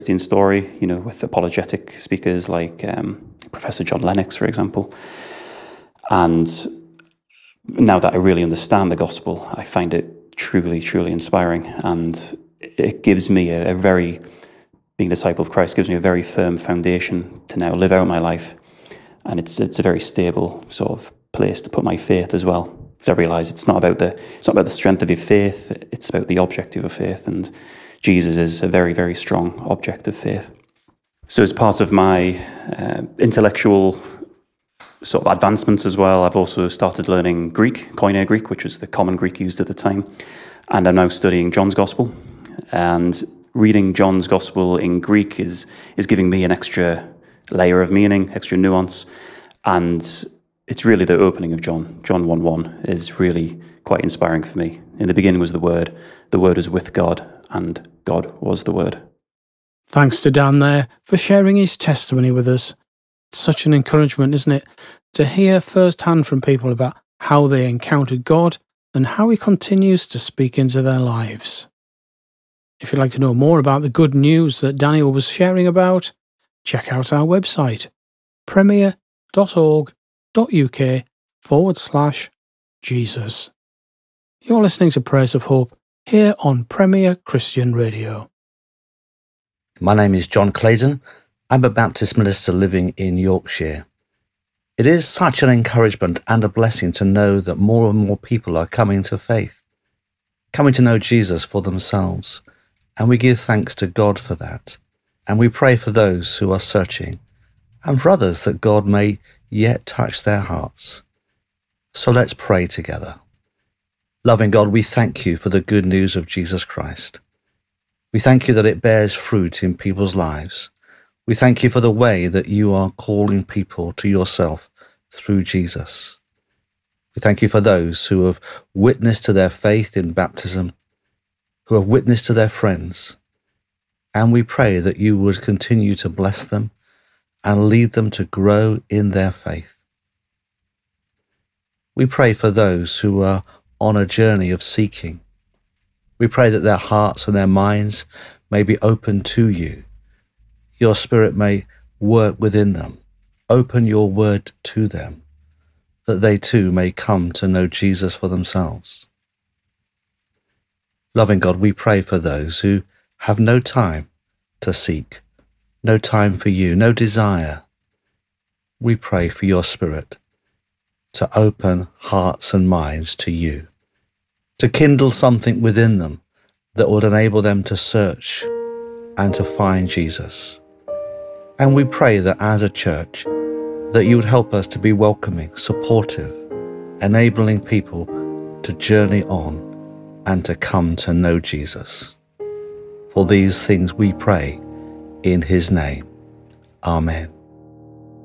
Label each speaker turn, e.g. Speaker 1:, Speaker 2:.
Speaker 1: story, with apologetic speakers like Professor John Lennox, for example. And now that I really understand the gospel, I find it truly, truly inspiring. And it gives me being a disciple of Christ gives me a very firm foundation to now live out my life. And it's a very stable sort of place to put my faith as well. So I realise it's not about the strength of your faith, it's about the object of your faith. And Jesus is a very, very strong object of faith. So as part of my intellectual sort of advancements as well, I've also started learning Greek, Koine Greek, which was the common Greek used at the time. And I'm now studying John's Gospel. And reading John's Gospel in Greek is giving me an extra layer of meaning, extra nuance. And it's really the opening of John 1:1 is really quite inspiring for me. In the beginning was the Word was with God, and God was the Word.
Speaker 2: Thanks to Dan there for sharing his testimony with us. It's such an encouragement, isn't it, to hear firsthand from people about how they encountered God and how he continues to speak into their lives. If you'd like to know more about the good news that Daniel was sharing about, check out our website, premier.org.uk/Jesus. You're listening to Prayers of Hope here on Premier Christian Radio.
Speaker 3: My name is John Clayton. I'm a Baptist minister living in Yorkshire. It is such an encouragement and a blessing to know that more and more people are coming to faith, coming to know Jesus for themselves, and we give thanks to God for that. And we pray for those who are searching, and for others that God may yet touch their hearts. So let's pray together. Loving God, we thank you for the good news of Jesus Christ. We thank you that it bears fruit in people's lives. We thank you for the way that you are calling people to yourself through Jesus. We thank you for those who have witnessed to their faith in baptism, who have witnessed to their friends, and we pray that you would continue to bless them and lead them to grow in their faith. We pray for those who are on a journey of seeking. We pray that their hearts and their minds may be open to you. Your Spirit may work within them. Open your word to them, that they too may come to know Jesus for themselves. Loving God, we pray for those who have no time to seek, no time for you, no desire. We pray for your Spirit to open hearts and minds to you, to kindle something within them that would enable them to search and to find Jesus. And we pray that as a church, that you would help us to be welcoming, supportive, enabling people to journey on and to come to know Jesus. For these things we pray in his name. Amen.